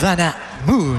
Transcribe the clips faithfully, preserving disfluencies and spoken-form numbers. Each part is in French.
Havana Moon.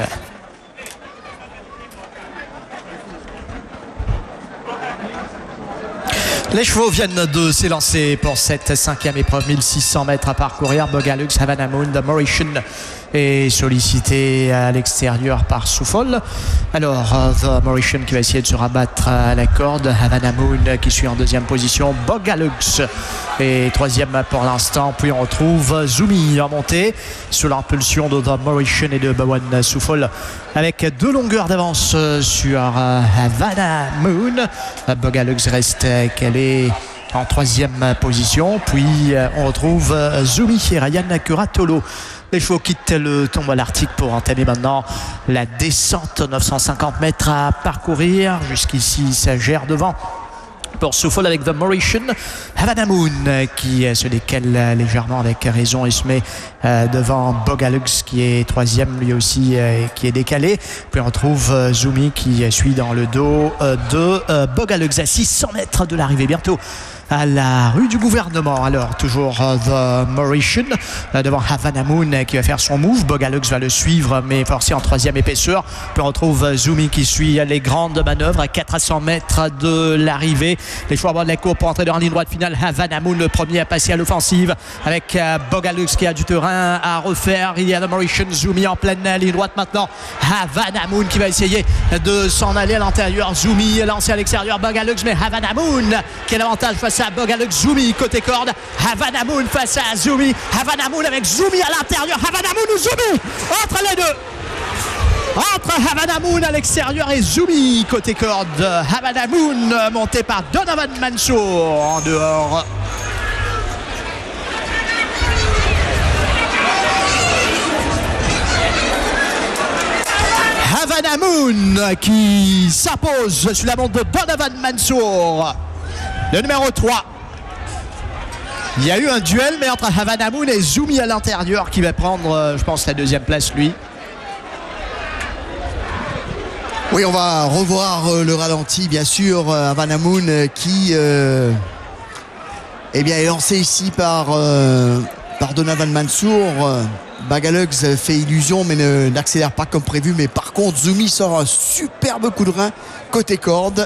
Les chevaux viennent de s'élancer pour cette cinquième épreuve, mille six cents mètres à parcourir. Bogalux, Havana Moon, The Mauritian est sollicité à l'extérieur par Soufol. Alors, The Mauritian qui va essayer de se rabattre à la corde. Havana Moon qui suit en deuxième position. Bogalux est troisième pour l'instant. Puis on retrouve Zumi en montée sous l'impulsion de The Mauritian et de Bawan Soufol avec deux longueurs d'avance sur Havana Moon. Bogalux reste calé en troisième position. Puis on retrouve Zumi et Ryan Curatolo. Les chevaux quittent le tombeau à l'Arctique pour entamer maintenant la descente. neuf cent cinquante mètres à parcourir. Jusqu'ici, ça gère devant pour Soufol avec The Mauritian. Havana Moon qui se décale légèrement avec raison et se met euh, devant Bogalux qui est troisième lui aussi euh, qui est décalé. Puis on retrouve euh, Zumi qui suit dans le dos euh, de euh, Bogalux à six cents mètres de l'arrivée. Bientôt à la rue du gouvernement. Alors toujours uh, The Mauritian uh, devant Havana Moon uh, qui va faire son move. Bogalux va le suivre mais forcé en troisième épaisseur. Puis on retrouve uh, Zumi qui suit les grandes manœuvres à quatre cents mètres de l'arrivée. Les choix à bord de la cour pour entrer dans la ligne droite finale. Havana Moon le premier à passer à l'offensive avec uh, Bogalux qui a du terrain à refaire. Il y a The Mauritian, Zumi en pleine ligne droite maintenant. Havana Moon qui va essayer de s'en aller à l'intérieur. Zumi lancé à l'extérieur. Bogalux mais Havana Moon qui a l'avantage face à Bogalux. Zumi côté corde. Havana Moon face à Zumi. Havana Moon avec Zumi à l'intérieur. Havana Moon ou Zumi entre les deux. Entre Havana Moon à l'extérieur et Zumi côté corde. Havana Moon monté par Donovan Mansour en dehors. Havana Moon qui s'impose sur la montre de Donovan Mansour. Le numéro trois. Il y a eu un duel, mais entre Havana Moon et Zumi à l'intérieur qui va prendre, je pense, la deuxième place, lui. Oui, on va revoir le ralenti, bien sûr. Havana Moon qui euh, eh bien, est lancé ici par, euh, par Donovan Mansour. Bogalux fait illusion, mais ne, n'accélère pas comme prévu. Mais par contre, Zumi sort un superbe coup de rein côté corde.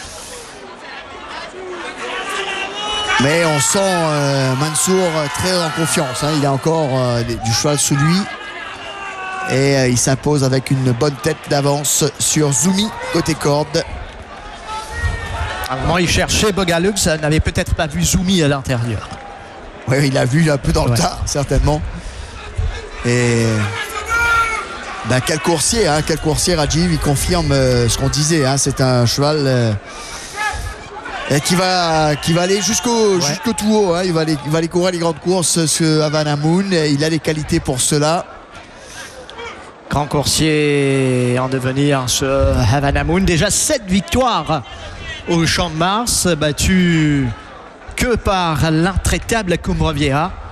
Mais on sent euh, Mansour très en confiance, hein. Il a encore euh, du cheval sous lui. Et euh, il s'impose avec une bonne tête d'avance sur Zumi côté corde. À un moment, il cherchait Bogalux, n'avait peut-être pas vu Zumi à l'intérieur. Oui, il l'a vu un peu dans le ouais. tas, certainement. Et ben, quel coursier, hein, quel coursier Rajiv, il confirme euh, ce qu'on disait. Hein, c'est un cheval... Euh, Et qui va, qui va aller jusqu'au, ouais. jusqu'au tout haut, hein. il, va aller, il va aller courir les grandes courses, ce Havana Moon. Il a les qualités pour cela. Grand coursier en devenir, ce Havana Moon. Déjà sept victoires au Champ de Mars, battu que par l'intraitable Combreviera.